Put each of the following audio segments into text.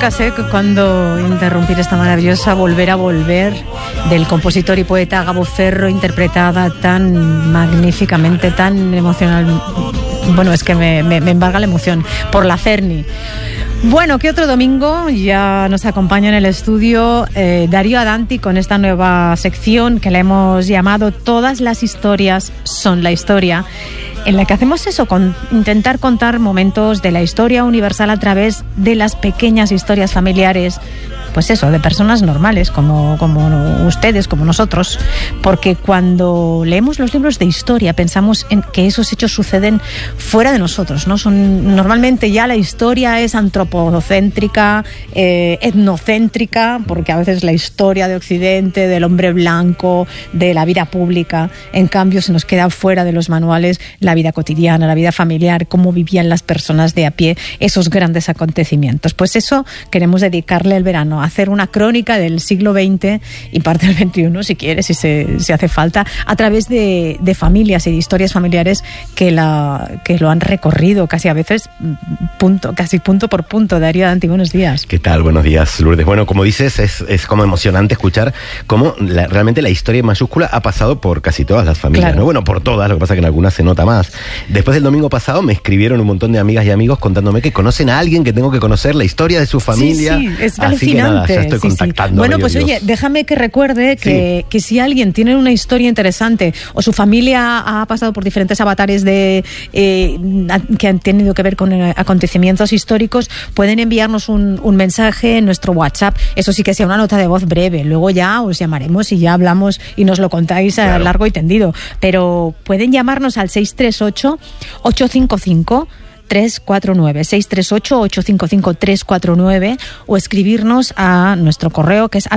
nunca sé cuándo interrumpir esta maravillosa Volver a volver del compositor y poeta Gabo Ferro, interpretada tan magníficamente, tan emocional. Bueno, es que me embarga la emoción por la Cerny. Bueno, ¿qué otro domingo? Ya nos acompaña en el estudio Darío Adanti con esta nueva sección que le hemos llamado Todas las historias son la historia, en la que hacemos eso, intentar contar momentos de la historia universal a través de las pequeñas historias familiares, pues eso, de personas normales como ustedes, como nosotros, porque cuando leemos los libros de historia pensamos en que esos hechos suceden fuera de nosotros, ¿no? Normalmente ya la historia es antropocéntrica, etnocéntrica, porque a veces la historia de Occidente, del hombre blanco, de la vida pública, en cambio se nos queda fuera de los manuales la vida cotidiana, la vida familiar, cómo vivían las personas de a pie esos grandes acontecimientos. Pues eso queremos dedicarle el verano, hacer una crónica del siglo XX y parte del XXI, si quieres, si hace falta, a través de familias y de historias familiares que lo han recorrido casi a veces casi punto por punto. Darío Adanti, buenos días. ¿Qué tal? Buenos días, Lourdes. Bueno, como dices, es como emocionante escuchar cómo realmente la historia en mayúscula ha pasado por casi todas las familias, claro. ¿No? Bueno, por todas, lo que pasa es que en algunas se nota más. Después del domingo pasado me escribieron un montón de amigas y amigos contándome que conocen a alguien que tengo que conocer, la historia de su familia. Sí, es alucinante. Ya estoy contactando. Bueno, pues oye, déjame que recuerde que si alguien tiene una historia interesante o su familia ha pasado por diferentes avatares que han tenido que ver con acontecimientos históricos, pueden enviarnos un mensaje en nuestro WhatsApp. Eso sí que sea una nota de voz breve. Luego ya os llamaremos y ya hablamos y nos lo contáis a largo y tendido. Pero pueden llamarnos al 638-855 349, 638-855-349, o escribirnos a nuestro correo, que es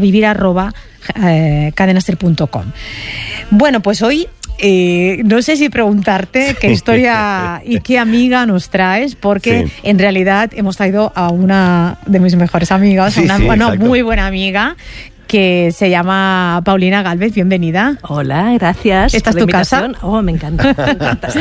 avivir@cadenaser.com. Bueno, pues hoy no sé si preguntarte qué historia y qué amiga nos traes, porque en realidad hemos traído a una de mis mejores amigas, una muy buena amiga, que se llama Paulina Gálvez. Bienvenida. Hola, gracias. ¿Esta es tu casa? Oh, me encanta esta casa.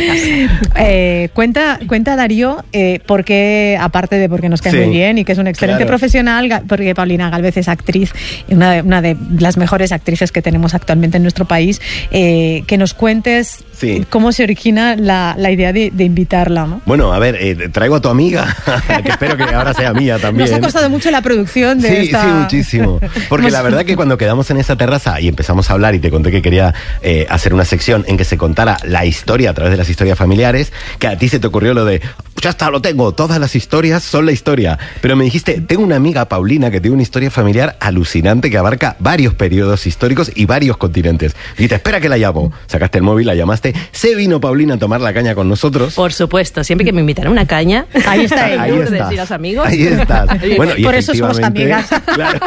Cuenta Darío, porque aparte de porque nos cae muy bien y que es una excelente profesional, porque Paulina Gálvez es actriz, una de las mejores actrices que tenemos actualmente en nuestro país, que nos cuentes cómo se origina la idea de invitarla, ¿no? Bueno, a ver, traigo a tu amiga, que espero que ahora sea mía también. Nos ha costado mucho la producción de esta... Sí, muchísimo. Porque la verdad que cuando quedamos en esa terraza y empezamos a hablar y te conté que quería hacer una sección en que se contara la historia a través de las historias familiares, que a ti se te ocurrió lo de, ya está, lo tengo, todas las historias son la historia. Pero me dijiste, tengo una amiga, Paulina, que tiene una historia familiar alucinante que abarca varios periodos históricos y varios continentes. Y dijiste, espera que la llamo. Sacaste el móvil, la llamaste. Se vino Paulina a tomar la caña con nosotros. Por supuesto, siempre que me invitan a una caña. Ahí está ella. Ahí estás. Y los amigos. Ahí estás. Bueno, y por eso somos amigas. Claro.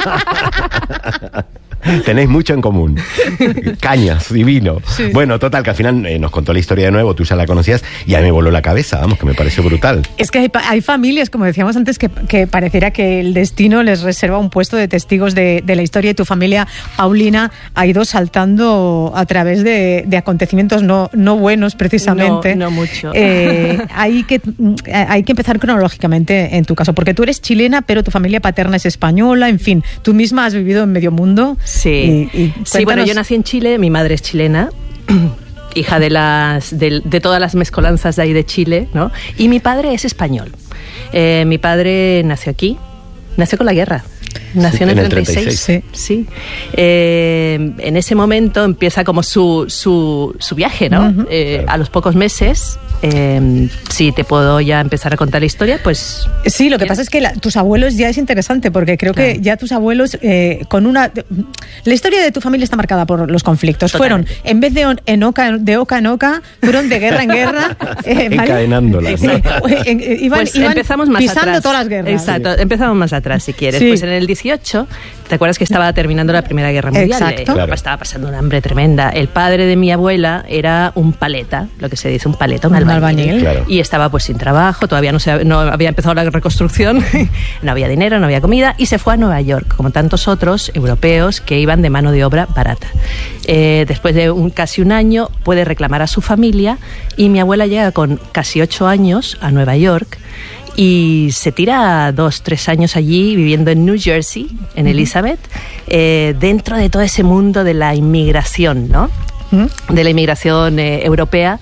Tenéis mucho en común. Cañas, divino. Sí. Bueno, total, que al final nos contó la historia de nuevo, tú ya la conocías y a mí me voló la cabeza, vamos, que me pareció brutal. Es que hay familias, como decíamos antes, que pareciera que el destino les reserva un puesto de testigos de la historia, y tu familia, Paulina, ha ido saltando a través de acontecimientos no buenos, precisamente. No mucho. Hay que empezar cronológicamente en tu caso, porque tú eres chilena, pero tu familia paterna es española, en fin, tú misma has vivido en medio mundo. Sí, bueno, yo nací en Chile, mi madre es chilena, hija de todas las mezcolanzas de ahí de Chile, ¿no? Y mi padre es español. Mi padre nació aquí, nació con la guerra. Nació en el 36. Sí. En ese momento empieza como su viaje, ¿no? Claro. A los pocos meses, si te puedo ya empezar a contar la historia, pues... Sí, lo que pasa es que tus abuelos ya es interesante, porque creo que ya tus abuelos, la historia de tu familia está marcada por los conflictos. Totalmente. Fueron, en vez de oca en oca, fueron de guerra en guerra. Encadenándolas. Iban empezamos más pisando atrás. Todas las guerras. Exacto, empezamos más atrás, si quieres. Sí. Pues en el 18, ¿te acuerdas que estaba terminando la Primera Guerra Mundial? Exacto. Claro. Estaba pasando una hambre tremenda. El padre de mi abuela era un paleta, lo que se dice un paleta, un albañil. Claro. Y estaba pues sin trabajo, todavía no había empezado la reconstrucción, no había dinero, no había comida, y se fue a Nueva York, como tantos otros europeos que iban de mano de obra barata. Después de casi un año puede reclamar a su familia, y mi abuela llega con casi 8 años a Nueva York, y se tira 2-3 años allí viviendo en New Jersey, en Elizabeth, dentro de todo ese mundo de la inmigración, ¿no? De la inmigración europea.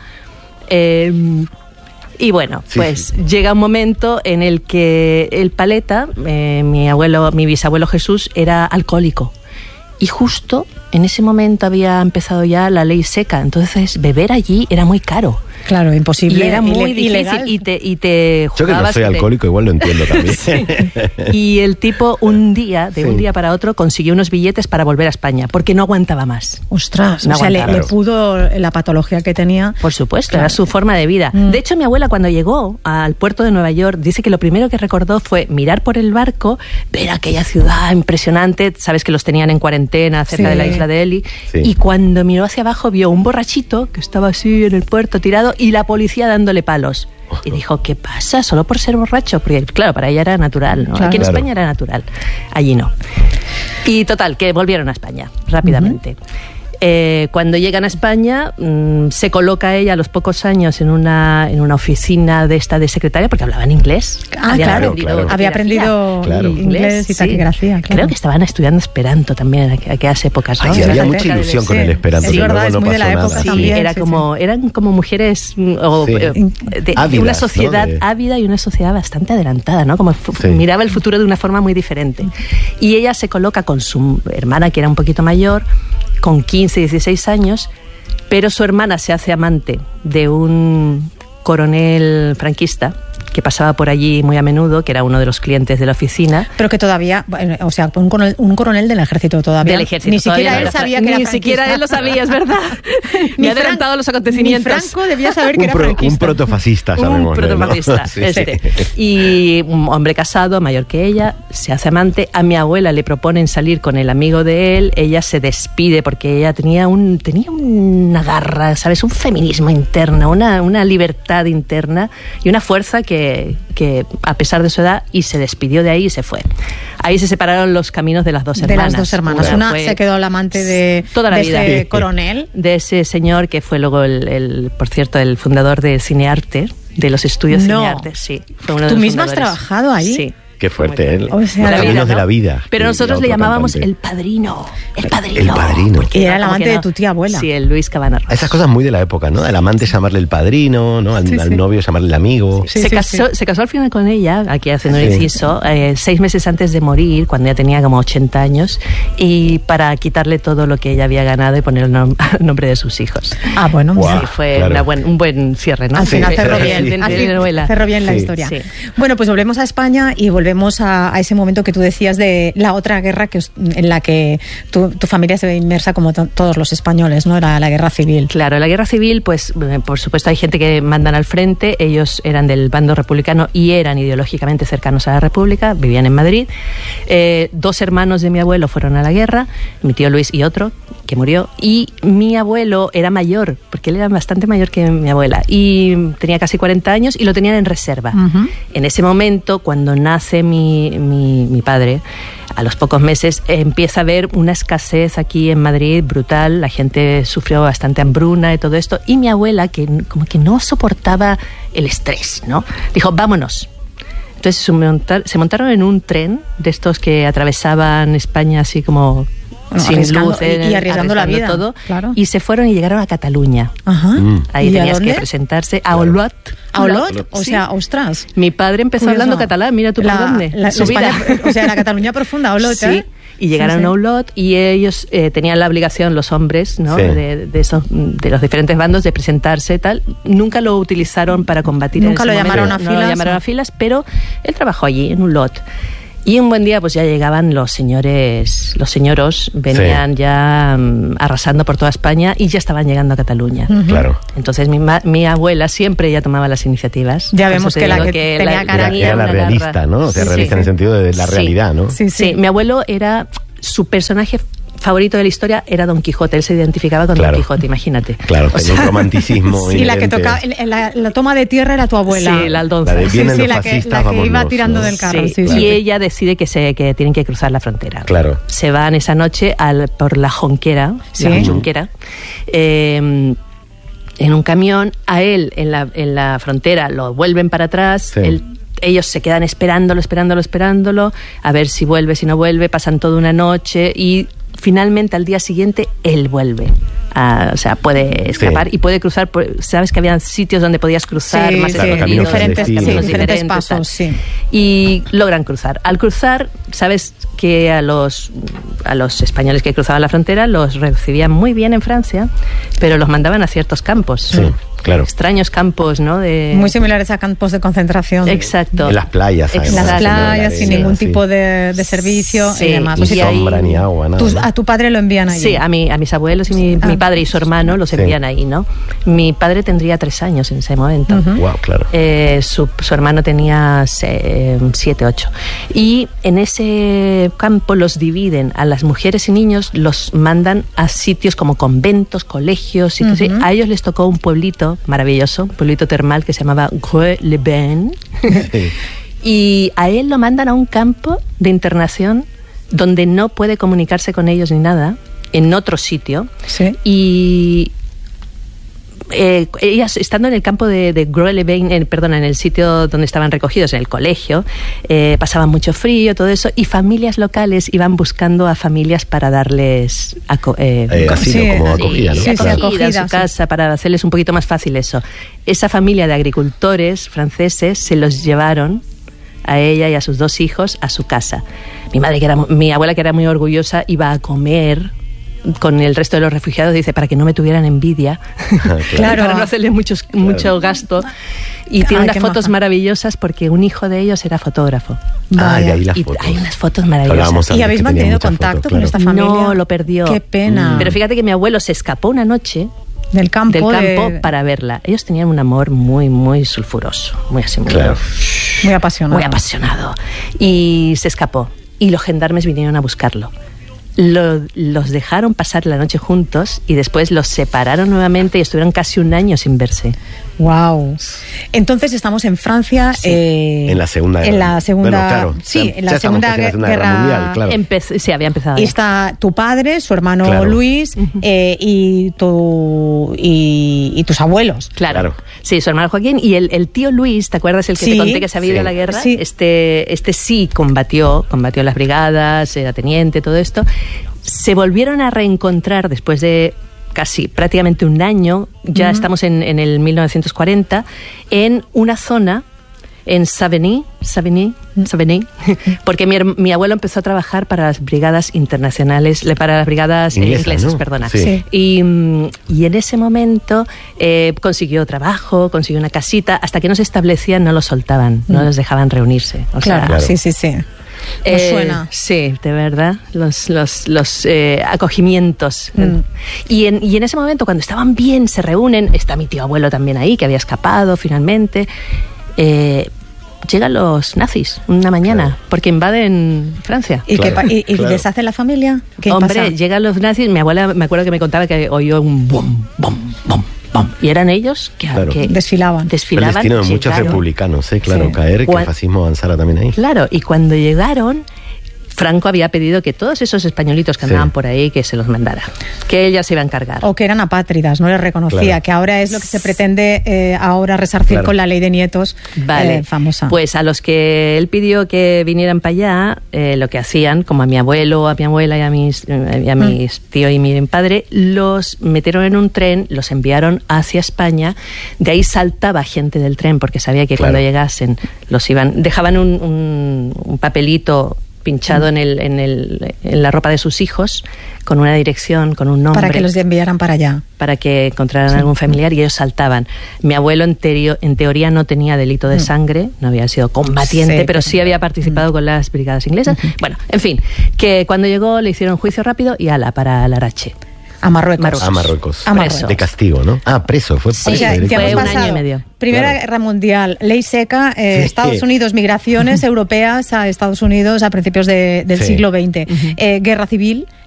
Y bueno, pues llega un momento en el que el paleta, mi bisabuelo Jesús, era alcohólico. Y justo en ese momento había empezado ya la ley seca, entonces beber allí era muy caro. Claro, imposible. Y era muy difícil. Ilegal. Y te yo que no soy alcohólico, igual lo entiendo también. Sí. Y el tipo un día para otro consiguió unos billetes para volver a España, porque no aguantaba más. Ostras, no o sea, le pudo la patología que tenía. Por supuesto, era su forma de vida. De hecho, mi abuela cuando llegó al puerto de Nueva York, dice que lo primero que recordó fue mirar por el barco, ver aquella ciudad impresionante, sabes que los tenían en cuarentena cerca de la isla de Eli, y cuando miró hacia abajo vio un borrachito que estaba así en el puerto tirado y la policía dándole palos. Y dijo, ¿qué pasa? ¿Solo por ser borracho? Porque, claro, para ella era natural, ¿no? Aquí en España era natural, allí no. Y total, que volvieron a España rápidamente. Cuando llegan a España, se coloca ella a los pocos años en una oficina de secretaria, porque hablaban inglés. Había aprendido inglés y taquigrafía. Creo que estaban estudiando esperanto también en aquellas épocas, ¿no? Había mucha ilusión con el esperanto. Es verdad, es muy de la época también. Eran como mujeres de una sociedad ávida y una sociedad bastante adelantada, ¿no? Como miraba el futuro de una forma muy diferente. Y ella se coloca con su hermana, que era un poquito mayor, con 15, 16 años, pero su hermana se hace amante de un coronel franquista que pasaba por allí muy a menudo, que era uno de los clientes de la oficina. Pero que todavía, o sea, un coronel del ejército todavía. Del ejército. Ni siquiera él sabía que era franquista. Ni siquiera él lo sabía, es verdad. Me ha adelantado los acontecimientos. Ni Franco debía saber que era franquista. Un protofascista, sabemos. Un protofascista, ¿no? Y un hombre casado, mayor que ella, se hace amante. A mi abuela le proponen salir con el amigo de él. Ella se despide porque ella tenía una garra, ¿sabes? Un feminismo interno, una libertad interna y una fuerza que a pesar de su edad, y se despidió de ahí y se fue. Ahí se separaron los caminos de las dos hermanas. De las dos hermanas. Una se quedó la amante de ese coronel. De ese señor que fue luego, por cierto, el fundador de Cinearte, de los estudios Cinearte. Sí, fue uno de los misma fundadores. Has trabajado ahí? Sí. Qué fuerte, ¿eh? O sea, los caminos de la vida. Pero nosotros le llamábamos el padrino. El padrino. Y era el amante de tu tía abuela. Sí, el Luis Cabana Rojas. Esas cosas muy de la época, ¿no? Al amante llamarle el padrino, ¿no? Al novio llamarle el amigo. Se casó al final con ella, aquí haciendo un inciso, 6 meses antes de morir, cuando ya tenía como 80 años, y para quitarle todo lo que ella había ganado y poner el nombre de sus hijos. Ah, bueno. Sí, fue un buen cierre, ¿no? Al final cerró bien. Cerró bien la historia. Sí. Bueno, pues volvemos a España y volvemos a ese momento que tú decías de la otra guerra en la que tu familia se ve inmersa como todos los españoles, ¿no? Era la guerra civil. Claro, la guerra civil, pues por supuesto hay gente que mandan al frente. Ellos eran del bando republicano y eran ideológicamente cercanos a la República, vivían en Madrid. 2 hermanos de mi abuelo fueron a la guerra, mi tío Luis y otro, que murió, y mi abuelo era mayor, porque él era bastante mayor que mi abuela, y tenía casi 40 años y lo tenían en reserva. En ese momento, cuando nace mi padre, a los pocos meses empieza a haber una escasez aquí en Madrid brutal, la gente sufrió bastante hambruna y todo esto, y mi abuela, que como que no soportaba el estrés, ¿no? Dijo, vámonos. Entonces se montaron en un tren de estos que atravesaban España así como sin luz, y arriesgando la vida, todo, claro. Y se fueron y llegaron a Cataluña. Ahí tenías que presentarse a Olot. ¿A Olot? O sea, ostras. Mi padre empezó hablando catalán, mira tú por dónde. O sea, la Cataluña profunda, Olot, sí. Y llegaron a Olot y ellos tenían la obligación, los hombres, ¿no? De los diferentes bandos, de presentarse, tal. Nunca lo utilizaron para combatir. Nunca lo llamaron a filas. No lo llamaron a filas, pero él trabajó allí, en Olot. Y un buen día pues ya llegaban los señoros venían ya arrasando por toda España y ya estaban llegando a Cataluña. Claro. Entonces mi abuela siempre ya tomaba las iniciativas. Ya vemos que la que tenía cara era la realista, ¿no? O sea, realista en el sentido de la realidad, ¿no? Sí, mi abuelo era su personaje favorito de la historia era Don Quijote. Él se identificaba con Don Quijote, imagínate. Claro, tenía un romanticismo. Sí, la que tocaba, la toma de tierra era tu abuela. Sí, la Aldonza. La de vienen los fascistas, la que iba tirando del carro. Sí, claro. Y ella decide que tienen que cruzar la frontera. Claro. Se van esa noche por la Jonquera, la Junquera, en un camión. A él en la frontera lo vuelven para atrás. Él ellos se quedan esperándolo, a ver si vuelve, si no vuelve, pasan toda una noche y finalmente al día siguiente él vuelve. O sea, puede escapar y puede cruzar. Sabes que había sitios donde podías cruzar más diferentes pasos, sí. Y logran cruzar. Al cruzar, sabes que a los españoles que cruzaban la frontera los recibían muy bien en Francia, pero los mandaban a ciertos campos. Sí. Claro. Extraños campos, ¿no? Muy similares a campos de concentración. Exacto. En las playas, además. En las playas, sin ningún tipo de servicio y demás. Ni sombra, ni agua, nada. A tu padre lo envían ahí. Sí, a mis abuelos y mi padre y su hermano los envían ahí, ¿no? Mi padre tendría 3 años en ese momento. Wow, claro. Su hermano tenía 7, 8. Y en ese campo los dividen a las mujeres y niños, los mandan a sitios como conventos, colegios, sitios así. A ellos les tocó un pueblito maravilloso, un pueblito termal que se llamaba Greux-les-Bains. Y a él lo mandan a un campo de internación donde no puede comunicarse con ellos ni nada, en otro sitio. Sí. Y ellas, estando en el campo de Greux-les-Bains, en el sitio donde estaban recogidos, en el colegio, pasaban mucho frío, todo eso, y familias locales iban buscando a familias para darles asilo, como acogida, ¿no? Sí, acogida en su casa, para hacerles un poquito más fácil eso. Esa familia de agricultores franceses se los llevaron a ella y a sus 2 hijos a su casa. Mi abuela, que era muy orgullosa, iba a comer con el resto de los refugiados, dice, para que no me tuvieran envidia, claro. para no hacerle mucho gasto. Y tiene unas fotos maravillosas porque un hijo de ellos era fotógrafo. De ahí las fotos. Hay unas fotos maravillosas. ¿Y habéis mantenido contacto con esta familia? No, lo perdió. Qué pena. Pero fíjate que mi abuelo se escapó una noche del campo para verla. Ellos tenían un amor muy, muy sulfuroso, muy así, muy apasionado. Muy apasionado. Y se escapó. Y los gendarmes vinieron a buscarlo. Los dejaron pasar la noche juntos y después los separaron nuevamente y estuvieron casi un año sin verse. Wow. Entonces estamos en Francia. Sí. En la Segunda Guerra. En la Segunda. Bueno, claro, sí, en la Segunda Guerra Mundial, claro. Sí, había empezado. Y está tu padre, su hermano claro. Luis, y tus abuelos. Claro. Sí, su hermano Joaquín y el tío Luis, ¿te acuerdas el que te conté que se había ido a la guerra? Sí. Este sí combatió en las brigadas, era teniente, todo esto. Se volvieron a reencontrar después de casi prácticamente un año, ya estamos en el 1940, en una zona en Savigny, porque mi abuelo empezó a trabajar para las brigadas internacionales, para las brigadas inglesas, ¿no? perdona. Sí. Y en ese momento consiguió trabajo, consiguió una casita, hasta que no se establecían no los soltaban, no los dejaban reunirse. Claro. Sí. Nos suena. Sí, de verdad, los acogimientos. Y en ese momento, cuando estaban bien, se reúnen, está mi tío abuelo también ahí, que había escapado finalmente. Llegan los nazis una mañana, porque invaden Francia. ¿Y deshacen la familia? ¿Qué pasa? Llegan los nazis, mi abuela me acuerdo que me contaba que oyó un bom, bom, bom, bom. Y eran ellos que desfilaban. Fue el destino de muchos republicanos, caer, que el fascismo avanzara también ahí. Claro, y cuando llegaron, Franco había pedido que todos esos españolitos que andaban por ahí, que se los mandara, que ella se iba a encargar. O que eran apátridas, no les reconocía, que ahora es lo que se pretende ahora resarcir con la ley de nietos famosa. Pues a los que él pidió que vinieran para allá, lo que hacían, como a mi abuelo, a mi abuela y a mis tíos y mi padre, los metieron en un tren, los enviaron hacia España, de ahí saltaba gente del tren, porque sabía que cuando llegasen dejaban un papelito pinchado en la ropa de sus hijos, con una dirección, con un nombre. Para que los enviaran para allá. Para que encontraran algún familiar y ellos saltaban. Mi abuelo en teoría no tenía delito de sangre, no había sido combatiente, pero sí había participado con las brigadas inglesas. Bueno, en fin, que cuando llegó le hicieron juicio rápido y para Larache. A Marruecos. A Marruecos. Preso. De castigo, ¿no? Preso. Fue preso. Fue un año y medio. Primera Guerra Mundial, ley seca, Estados Unidos, migraciones europeas a Estados Unidos a principios del siglo XX. Guerra civil